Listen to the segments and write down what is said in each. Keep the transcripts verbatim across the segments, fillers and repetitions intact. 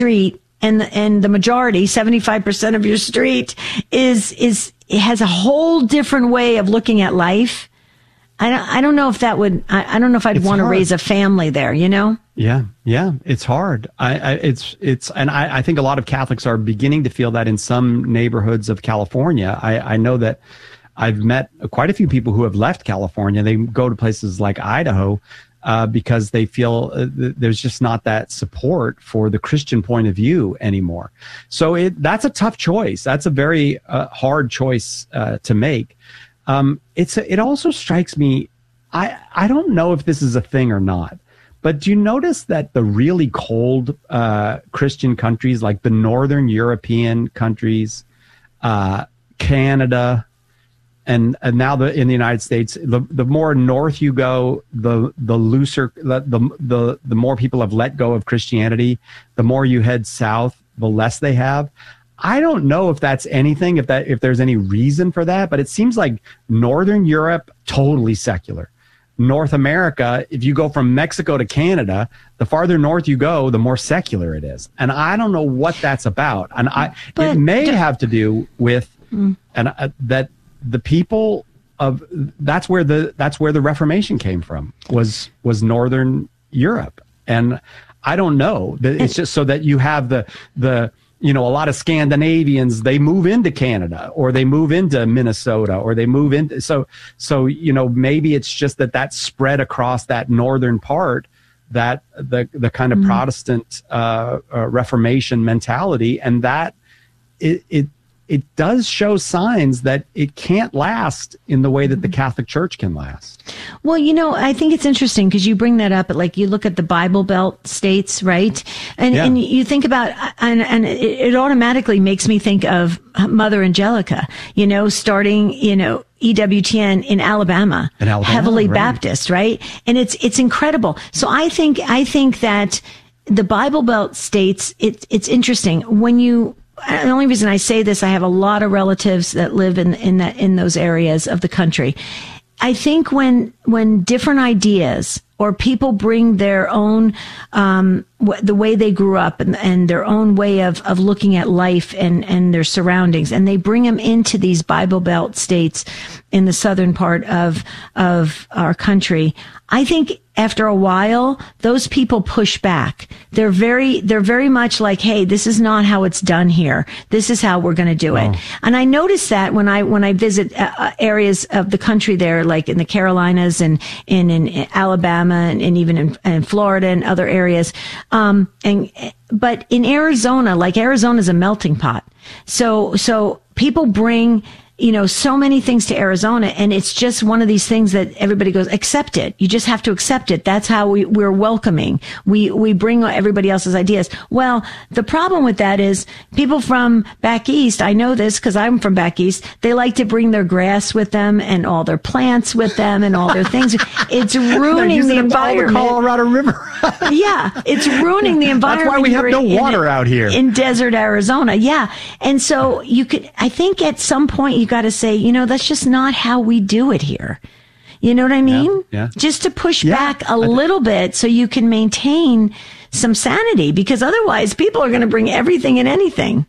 street and the, and the majority, seventy-five percent of your street is, is, it has a whole different way of looking at life. I don't, I don't know if that would, I, I don't know if I'd It's want to hard. raise a family there, you know? Yeah, yeah, it's hard. I, I it's it's, and I, I think a lot of Catholics are beginning to feel that in some neighborhoods of California. I, I know that I've met quite a few people who have left California. They go to places like Idaho uh, because they feel uh, th- there's just not that support for the Christian point of view anymore. So it that's a tough choice. That's a very uh, hard choice uh, to make. Um, it's it also strikes me. I I don't know if this is a thing or not. But do you notice that the really cold uh, Christian countries, like the Northern European countries, uh, Canada, and, and now the in the United States, the, the more north you go, the the looser, the, the the the more people have let go of Christianity. The more you head south, the less they have. I don't know if that's anything, if that if there's any reason for that, but it seems like Northern Europe, totally secular. North America, if you go from Mexico to Canada, the farther north you go, the more secular it is. And I don't know what that's about. And I, But it may d- have to do with, Mm. and uh, that the people of, that's where the, that's where the Reformation came from, was, was Northern Europe. And I don't know. It's just so that you have the, the, you know, a lot of Scandinavians, they move into Canada or they move into Minnesota or they move into, so, so, you know, maybe it's just that that's spread across that northern part, that the, the kind of Mm-hmm. Protestant, uh, uh, Reformation mentality. And that it, it, it does show signs that it can't last in the way that the Catholic Church can last. Well, you know, I think it's interesting because you bring that up. Like you look at the Bible Belt states, right? And Yeah. and you think about, and and it, it automatically makes me think of Mother Angelica. You know, starting, you know, E W T N in Alabama, In Alabama, heavily right. Baptist, right? And it's it's incredible. So I think I think that the Bible Belt states, it, it's interesting when you. The only reason I say this, I have a lot of relatives that live in in that in those areas of the country. I think when when different ideas or people bring their own um, w- the way they grew up and, and their own way of of looking at life and and their surroundings, and they bring them into these Bible Belt states in the southern part of of our country, I think after a while, those people push back. They're very, they're very much like, hey, this is not how it's done here. This is how we're going to do it. And I notice that when I, when I visit uh, areas of the country there, like in the Carolinas and in, in Alabama and, and even in, in Florida and other areas. Um, and, but in Arizona, like Arizona's a melting pot. So, so people bring, you know, so many things to Arizona, and it's just one of these things that everybody goes, accept it. You just have to accept it. That's how we, we're welcoming. We, we bring everybody else's ideas. Well, the problem with that is people from back east, I know this because I'm from back east, they like to bring their grass with them and all their plants with them and all their things. It's ruining the environment. The Colorado River. Yeah, it's ruining the environment. That's why we have no in- water out here. In desert Arizona. Yeah. And so you could, I think at some point you got to say, you know, that's just not how we do it here. You know what I mean? Yeah, yeah. Just to push Yeah, back a I th- little bit so you can maintain some sanity, because otherwise people are going to bring everything and anything.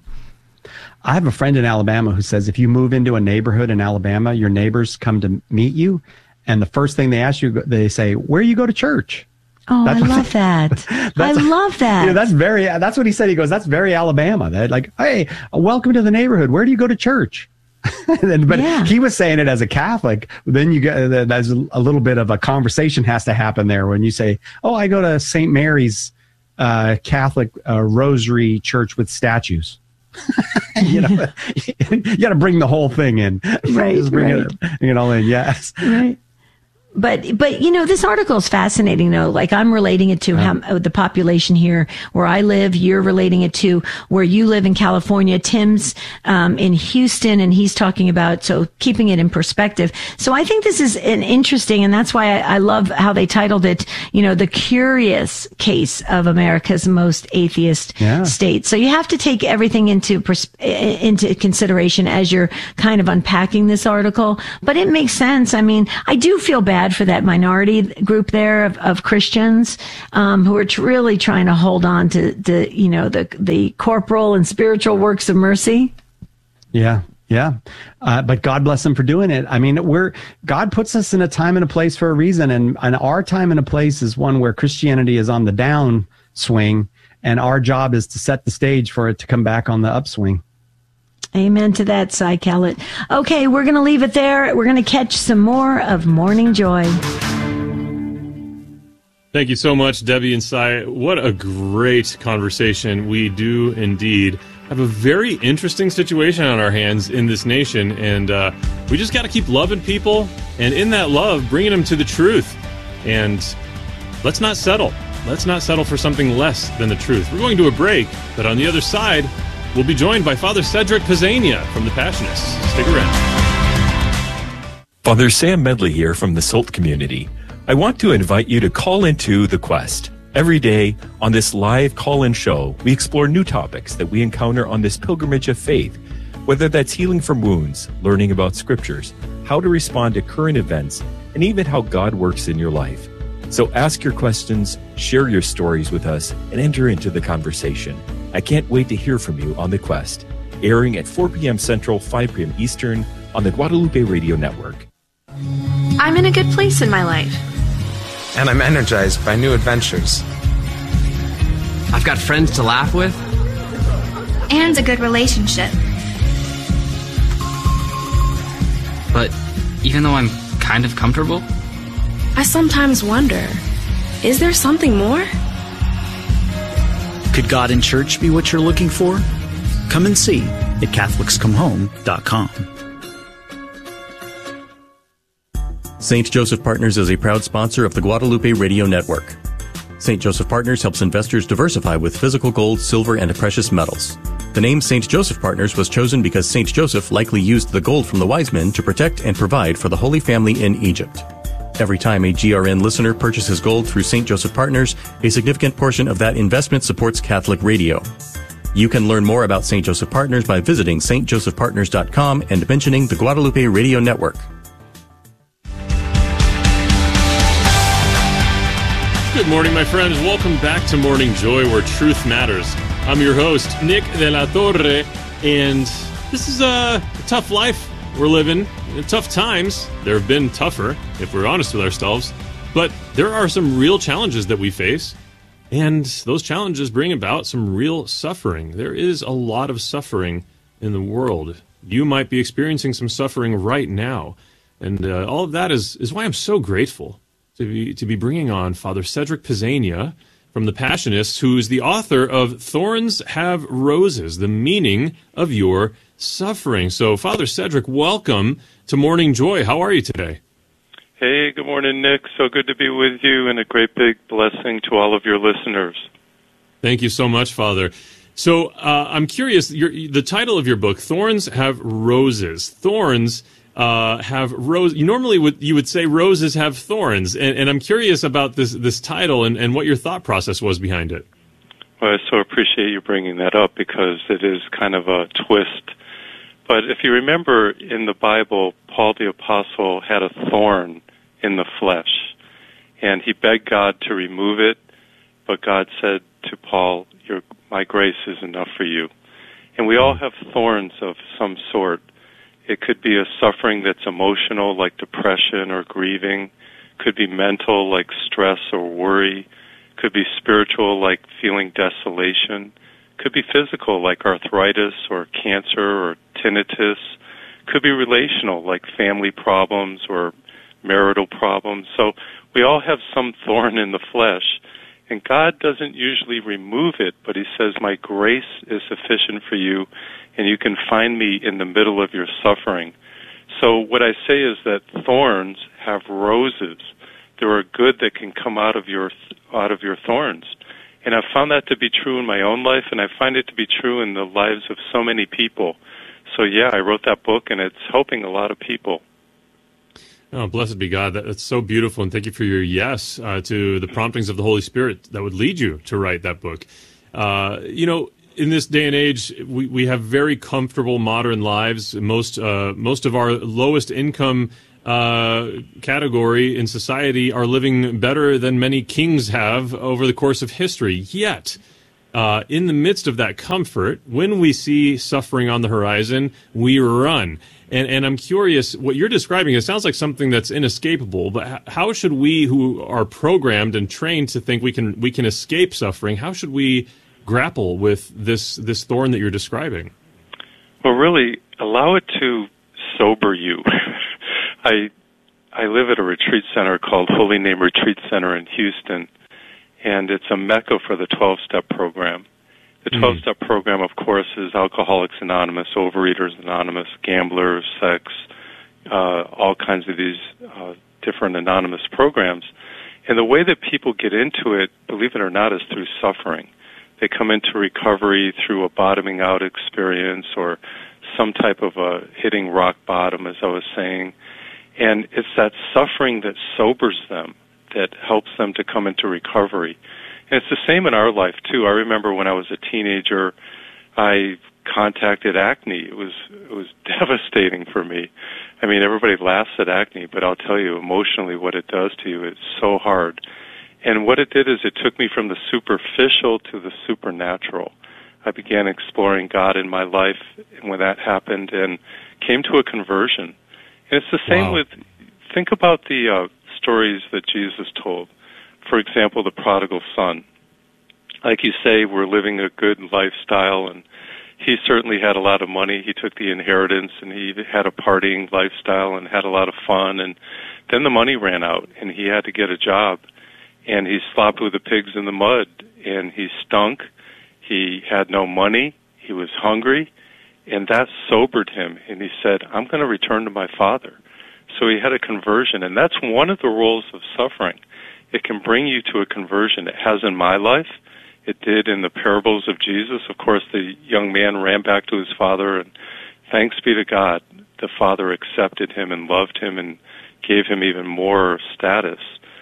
I have a friend in Alabama who says if you move into a neighborhood in Alabama, your neighbors come to meet you, and the first thing they ask you, they say, "Where you go to church?" Oh, That's I what love they- that. I That's- love that. Yeah, that's very. That's what he said. He goes, "That's very Alabama." They're like, "Hey, welcome to the neighborhood. Where do you go to church?" and, but Yeah. he was saying it as a Catholic. Then you get uh, there's a little bit of a conversation has to happen there when you say, "Oh, I go to Saint Mary's uh, Catholic uh, Rosary Church with statues." you know, you got to bring the whole thing in. Right, Just bring right. it, bring it all in. Yes. Right. But, but, you know, this article is fascinating though. Like I'm relating it to how uh, the population here where I live. You're relating it to where you live in California. Tim's, um, in Houston, and he's talking about, so keeping it in perspective. So I think this is an interesting, and that's why I, I love how they titled it, you know, the curious case of America's most atheist Yeah. state. So you have to take everything into, pers- into consideration as you're kind of unpacking this article, but it makes sense. I mean, I do feel bad bad for that minority group there of, of Christians um, who are tr- really trying to hold on to, to, you know, the the corporal and spiritual works of mercy. Yeah. Yeah. Uh, but God bless them for doing it. I mean, we're, God puts us in a time and a place for a reason. And, and our time and a place is one where Christianity is on the downswing, and our job is to set the stage for it to come back on the upswing. Amen to that, Cy Kellett. Okay, we're going to leave it there. We're going to catch some more of Morning Joy. Thank you so much, Debbie and Cy. What a great conversation. We do indeed have a very interesting situation on our hands in this nation, and uh, we just got to keep loving people, and in that love, bringing them to the truth. And let's not settle. Let's not settle for something less than the truth. We're going to a break, but on the other side, we'll be joined by Father Cedric Pizzania from the Passionists. Stick around. Father Sam Medley here from the Salt community. I want to invite you to call into The Quest. Every day on this live call-in show, we explore new topics that we encounter on this pilgrimage of faith, whether that's healing from wounds, learning about scriptures, how to respond to current events, and even how God works in your life. So ask your questions, share your stories with us, and enter into the conversation. I can't wait to hear from you on The Quest, airing at four p.m. Central, five p.m. Eastern on the Guadalupe Radio Network. I'm in a good place in my life. And I'm energized by new adventures. I've got friends to laugh with. And a good relationship. But even though I'm kind of comfortable, I sometimes wonder, is there something more? Could God in church be what you're looking for? Come and see at Catholics Come Home dot com. Saint Joseph Partners is a proud sponsor of the Guadalupe Radio Network. Saint Joseph Partners helps investors diversify with physical gold, silver, and precious metals. The name Saint Joseph Partners was chosen because Saint Joseph likely used the gold from the wise men to protect and provide for the Holy Family in Egypt. Every time a G R N listener purchases gold through Saint Joseph Partners, a significant portion of that investment supports Catholic radio. You can learn more about Saint Joseph Partners by visiting S T Joseph Partners dot com and mentioning the Guadalupe Radio Network. Good morning, my friends. Welcome back to Morning Joy, where truth matters. I'm your host, Nick de la Torre, and this is a tough life we're living. In tough times. There have been tougher, if we're honest with ourselves, but there are some real challenges that we face, and those challenges bring about some real suffering. There is a lot of suffering in the world. You might be experiencing some suffering right now, and uh, all of that is, is why I'm so grateful to be to be bringing on Father Cedric Pizzania from the Passionists, who is the author of Thorns Have Roses, the meaning of your suffering. So, Father Cedric, welcome to Morning Joy. How are you today? Hey, good morning, Nick. So good to be with you, and a great big blessing to all of your listeners. Thank you so much, Father. So, uh, I'm curious, your, the title of your book, Thorns Have Roses. Thorns uh, have roses. You normally would you would say roses have thorns, and, and I'm curious about this this title and, and what your thought process was behind it. Well, I so appreciate you bringing that up, because it is kind of a twist. But if you remember in the Bible, Paul the Apostle had a thorn in the flesh, and he begged God to remove it, but God said to Paul, Your, my grace is enough for you. And we all have thorns of some sort. It could be a suffering that's emotional, like depression or grieving. Could be mental, like stress or worry. Could be spiritual, like feeling desolation. Could be physical, like arthritis or cancer or tinnitus. Could be relational, like family problems or marital problems. So we all have some thorn in the flesh. And God doesn't usually remove it, but he says, my grace is sufficient for you, and you can find me in the middle of your suffering. So what I say is that thorns have roses. There are good that can come out of your out of your thorns. And I've found that to be true in my own life, and I find it to be true in the lives of so many people. So yeah, I wrote that book, and it's helping a lot of people. Oh, blessed be God. That, that's so beautiful, and thank you for your yes uh, to the promptings of the Holy Spirit that would lead you to write that book. Uh, you know, in this day and age, we, we have very comfortable modern lives. Most uh, most of our lowest income uh, category in society are living better than many kings have over the course of history. Yet, uh, in the midst of that comfort, when we see suffering on the horizon, we run. And, and I'm curious, what you're describing, it sounds like something that's inescapable, but how should we who are programmed and trained to think we can we can escape suffering, how should we grapple with this, this thorn that you're describing? Well, really, allow it to sober you. I I live at a retreat center called Holy Name Retreat Center in Houston, and it's a mecca for the twelve-step program. The twelve-step mm. program, of course, is Alcoholics Anonymous, Overeaters Anonymous, Gamblers, Sex, uh, all kinds of these uh, different anonymous programs. And the way that people get into it, believe it or not, is through suffering. They come into recovery through a bottoming out experience or some type of a hitting rock bottom, as I was saying. And it's that suffering that sobers them, that helps them to come into recovery. And it's the same in our life, too. I remember when I was a teenager, I contacted acne. It was it was devastating for me. I mean, everybody laughs at acne, but I'll tell you, emotionally, what it does to you, it's so hard. And what it did is it took me from the superficial to the supernatural. I began exploring God in my life when that happened and came to a conversion. And it's the same wow. with, think about the uh, stories that Jesus told. For example, the prodigal son. Like you say, we're living a good lifestyle, and he certainly had a lot of money. He took the inheritance, and he had a partying lifestyle and had a lot of fun. And then the money ran out, and he had to get a job. And he slopped with the pigs in the mud, and he stunk. He had no money. He was hungry, and that sobered him. And he said, I'm going to return to my father. So he had a conversion, and that's one of the roles of suffering. It can bring you to a conversion. It has in my life. It did in the parables of Jesus. Of course, the young man ran back to his father, and thanks be to God, the father accepted him and loved him and gave him even more status.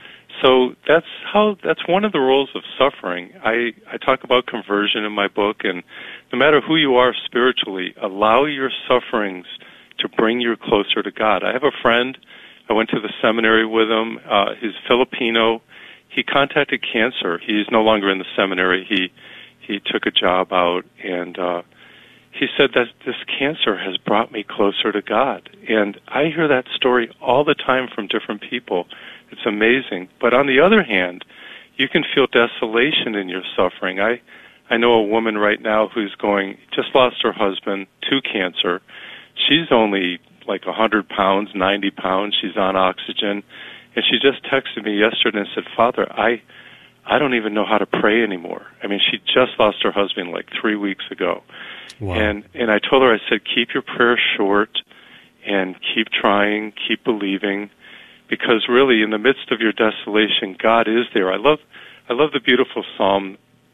So that's how, that's one of the roles of suffering. I, I talk about conversion in my book, and no matter who you are spiritually, allow your sufferings to bring you closer to God. I have a friend, I went to the seminary with him, uh, he's Filipino. He contacted cancer. He's no longer in the seminary. He, he took a job out, and, uh, he said that this cancer has brought me closer to God. And I hear that story all the time from different people. It's amazing. But on the other hand, you can feel desolation in your suffering. I, I know a woman right now who's going, just lost her husband to cancer. She's only like one hundred pounds, ninety pounds. She's on oxygen. And she just texted me yesterday and said, Father, I, I don't even know how to pray anymore. I mean, she just lost her husband like three weeks ago. Wow. And, and I told her, I said, keep your prayers short and keep trying, keep believing. Because really, in the midst of your desolation, God is there. I love, I love the beautiful psalm.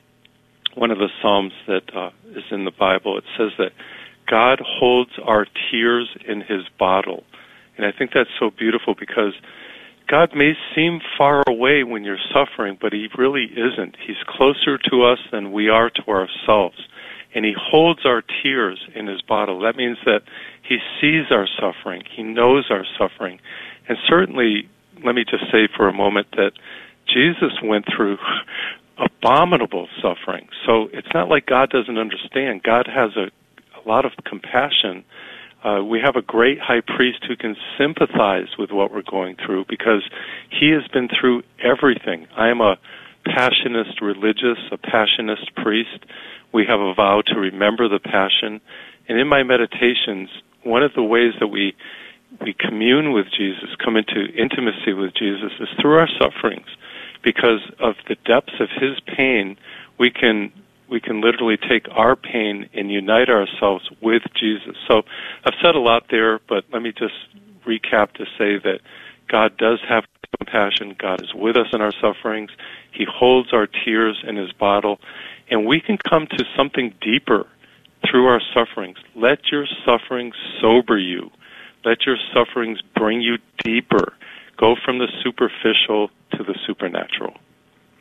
One of the psalms that uh, is in the Bible. It says that God holds our tears in His bottle, and I think that's so beautiful because God may seem far away when you're suffering, but He really isn't. He's closer to us than we are to ourselves, and He holds our tears in His bottle. That means that He sees our suffering. He knows our suffering. And certainly, let me just say for a moment that Jesus went through abominable suffering. So it's not like God doesn't understand. God has a, a lot of compassion. Uh, we have a great high priest who can sympathize with what we're going through because he has been through everything. I am a passionist religious, a passionist priest. We have a vow to remember the passion. And in my meditations, one of the ways that we we commune with Jesus, come into intimacy with Jesus, is through our sufferings. Because of the depths of His pain, we can we can literally take our pain and unite ourselves with Jesus. So I've said a lot there, but let me just recap to say that God does have compassion. God is with us in our sufferings. He holds our tears in His bottle, and we can come to something deeper through our sufferings. Let your sufferings sober you. Let your sufferings bring you deeper. Go from the superficial to the supernatural.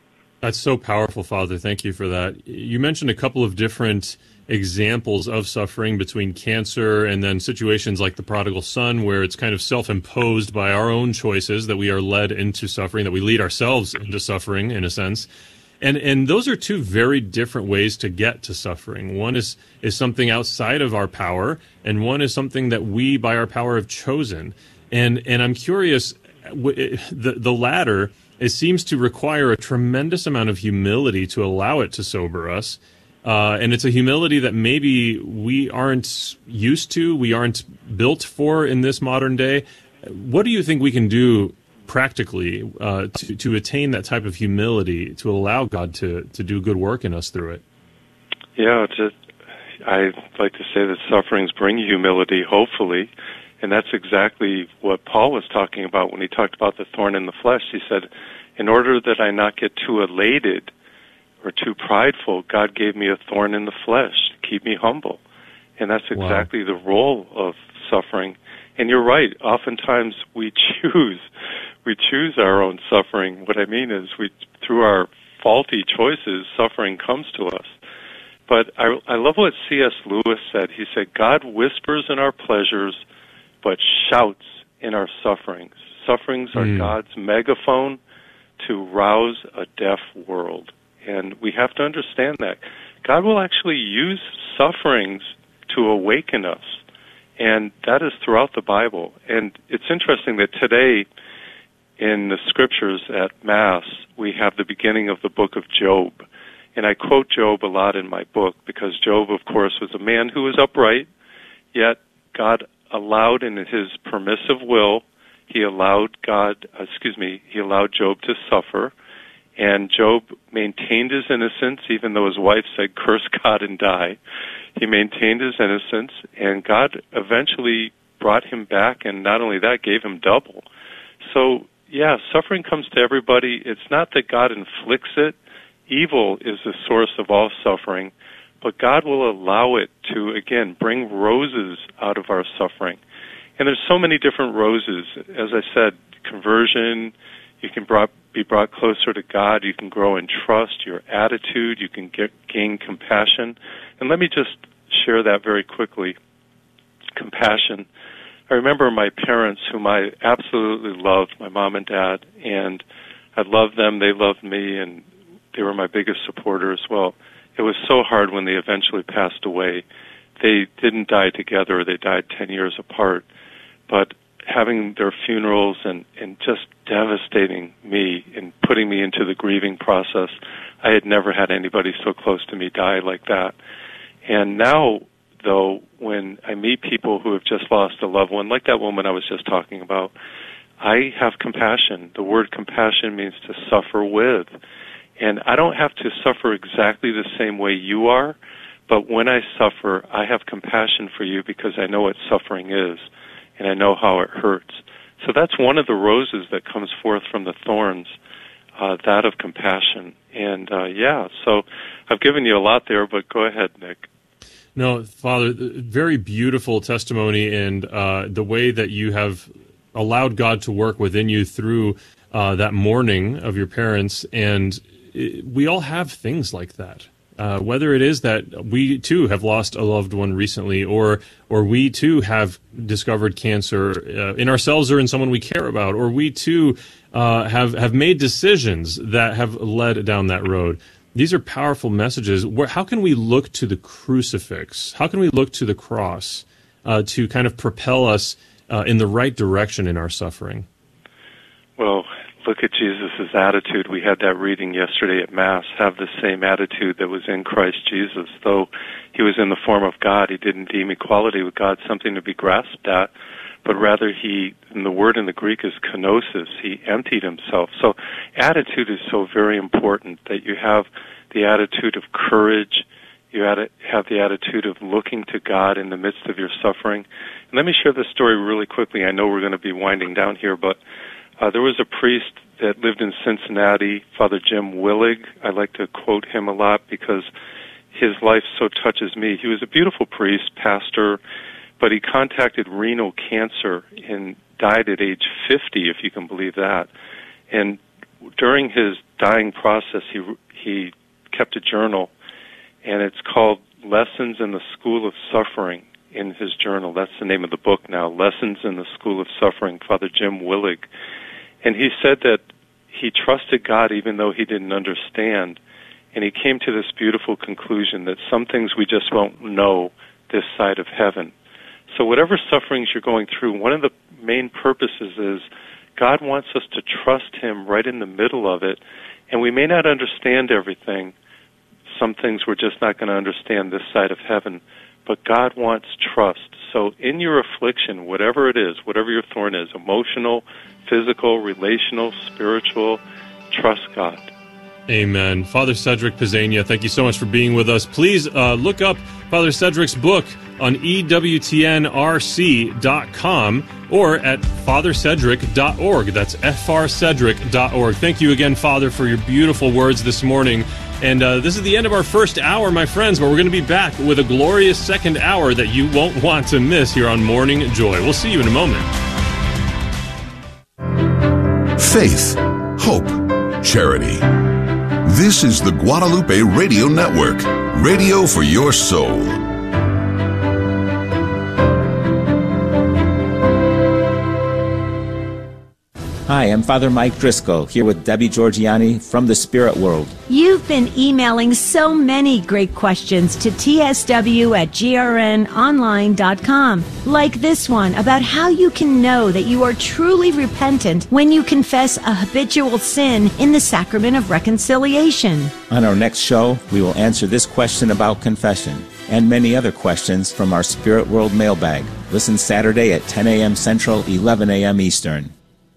That's so powerful, Father. Thank you for that. You mentioned a couple of different examples of suffering between cancer and then situations like the prodigal son, where it's kind of self-imposed by our own choices that we are led into suffering, that we lead ourselves into suffering, in a sense. And and those are two very different ways to get to suffering. One is, is something outside of our power, and one is something that we, by our power, have chosen. And and I'm curious, the the latter, it seems to require a tremendous amount of humility to allow it to sober us. Uh, and it's a humility that maybe we aren't used to, we aren't built for in this modern day. What do you think we can do practically uh, to, to attain that type of humility, to allow God to, to do good work in us through it? Yeah, just, I like to say that sufferings bring humility, hopefully. And that's exactly what Paul was talking about when he talked about the thorn in the flesh. He said, in order that I not get too elated or too prideful, God gave me a thorn in the flesh to keep me humble. And that's exactly wow. the role of suffering. And you're right, oftentimes we choose, we choose our own suffering. What I mean is, we, through our faulty choices, suffering comes to us. But I, I love what C S Lewis said. He said, God whispers in our pleasures, but shouts in our sufferings. Sufferings are mm. God's megaphone to rouse a deaf world. And we have to understand that. God will actually use sufferings to awaken us. And that is throughout the Bible. And it's interesting that today in the scriptures at Mass, we have the beginning of the book of Job. And I quote Job a lot in my book because Job, of course, was a man who was upright, yet God allowed in his permissive will, he allowed God, excuse me, he allowed Job to suffer. And Job maintained his innocence, even though his wife said, curse God and die. He maintained his innocence, and God eventually brought him back, and not only that, gave him double. So, yeah, suffering comes to everybody. It's not that God inflicts it. Evil is the source of all suffering, but God will allow it to, again, bring roses out of our suffering. And there's so many different roses. As I said, conversion, you can brought, be brought closer to God. You can grow in trust, your attitude. You can get, gain compassion. And let me just share that very quickly. Compassion. I remember my parents, whom I absolutely loved, my mom and dad, and I loved them. They loved me, and they were my biggest supporters. Well, it was so hard when they eventually passed away. They didn't die together. They died ten years apart. But having their funerals and, and just devastating me and putting me into the grieving process, I had never had anybody so close to me die like that. And now, though, when I meet people who have just lost a loved one, like that woman I was just talking about, I have compassion. The word compassion means to suffer with. And I don't have to suffer exactly the same way you are, but when I suffer, I have compassion for you because I know what suffering is, and I know how it hurts. So that's one of the roses that comes forth from the thorns, uh, that of compassion. And, uh, yeah, so I've given you a lot there, but go ahead, Nick. No, Father, very beautiful testimony, and uh, the way that you have allowed God to work within you through uh, that mourning of your parents. And it, we all have things like that. Uh, whether it is that we too have lost a loved one recently, or or we too have discovered cancer uh, in ourselves or in someone we care about, or we too uh, have have made decisions that have led down that road. These are powerful messages. Where, how can we look to the crucifix? How can we look to the cross uh, to kind of propel us uh, in the right direction in our suffering? Well, look at Jesus' attitude. We had that reading yesterday at Mass. Have the same attitude that was in Christ Jesus. Though he was in the form of God, he didn't deem equality with God something to be grasped at, but rather he, and the word in the Greek is kenosis, he emptied himself. So attitude is so very important, that you have the attitude of courage, you have the attitude of looking to God in the midst of your suffering. And let me share this story really quickly. I know we're going to be winding down here, but Uh, there was a priest that lived in Cincinnati, Father Jim Willig. I like to quote him a lot because his life so touches me. He was a beautiful priest, pastor, but he contacted renal cancer and died at age fifty, if you can believe that. And during his dying process, he he kept a journal, and it's called Lessons in the School of Suffering in his journal. That's the name of the book now, Lessons in the School of Suffering, Father Jim Willig. And he said that he trusted God even though he didn't understand, and he came to this beautiful conclusion that some things we just won't know this side of heaven. So whatever sufferings you're going through, one of the main purposes is God wants us to trust him right in the middle of it, and we may not understand everything. Some things we're just not going to understand this side of heaven, but God wants trust. So in your affliction, whatever it is, whatever your thorn is, emotional, physical, relational, spiritual, trust God. Amen. Father Cedric Pisania, thank you so much for being with us. Please uh, look up Father Cedric's book on E W T N R C dot com or at father cedric dot org. That's F R cedric dot org. Thank you again, Father, for your beautiful words this morning. And uh, this is the end of our first hour, my friends, but we're going to be back with a glorious second hour that you won't want to miss here on Morning Joy. We'll see you in a moment. Faith, hope, charity. This is the Guadalupe Radio Network, radio for your soul. Hi, I'm Father Mike Driscoll, here with Debbie Georgiani from the Spirit World. You've been emailing so many great questions to t s w at g r n online dot com, like this one about how you can know that you are truly repentant when you confess a habitual sin in the sacrament of reconciliation. On our next show, we will answer this question about confession and many other questions from our Spirit World mailbag. Listen Saturday at ten a.m. Central, eleven a.m. Eastern.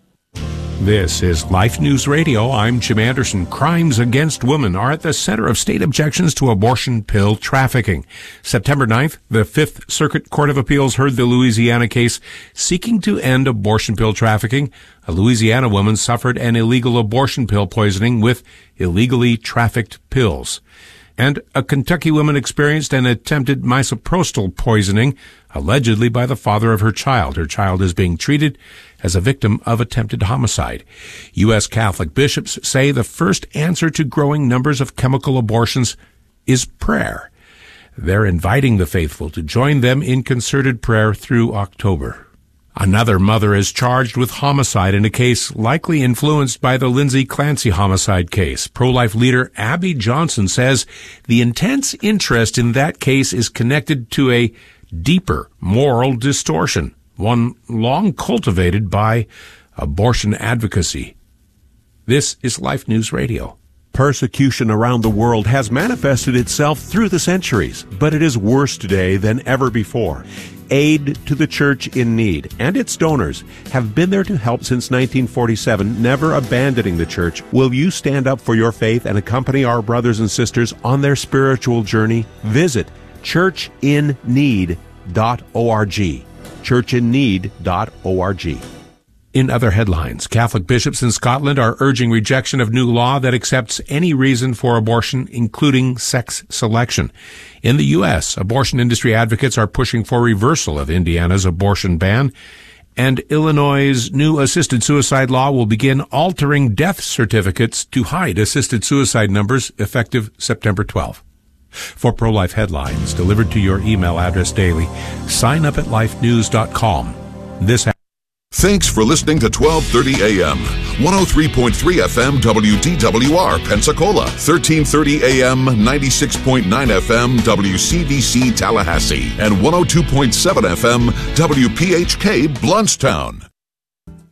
This is Life News Radio. I'm Jim Anderson. Crimes against women are at the center of state objections to abortion pill trafficking. September ninth, the Fifth Circuit Court of Appeals heard the Louisiana case seeking to end abortion pill trafficking. A Louisiana woman suffered an illegal abortion pill poisoning with illegally trafficked pills. And a Kentucky woman experienced an attempted misoprostol poisoning, allegedly by the father of her child. Her child is being treated as a victim of attempted homicide. U S Catholic bishops say the first answer to growing numbers of chemical abortions is prayer. They're inviting the faithful to join them in concerted prayer through October. Another mother is charged with homicide in a case likely influenced by the Lindsay Clancy homicide case. Pro-life leader Abby Johnson says the intense interest in that case is connected to a deeper moral distortion, one long cultivated by abortion advocacy. This is Life News Radio. Persecution around the world has manifested itself through the centuries, but it is worse today than ever before. Aid to the Church in Need and its donors have been there to help since nineteen forty-seven, never abandoning the Church. Will you stand up for your faith and accompany our brothers and sisters on their spiritual journey? Visit church in need dot org. church in need dot org. In other headlines, Catholic bishops in Scotland are urging rejection of new law that accepts any reason for abortion, including sex selection. In the U S, abortion industry advocates are pushing for reversal of Indiana's abortion ban, and Illinois' new assisted suicide law will begin altering death certificates to hide assisted suicide numbers effective September twelfth. For pro-life headlines delivered to your email address daily, sign up at life news dot com. This Thanks for listening to twelve thirty a.m. one oh three point three F M W D W R Pensacola, thirteen thirty a.m. ninety-six point nine F M W C D C Tallahassee, and one oh two point seven F M W P H K Blountstown.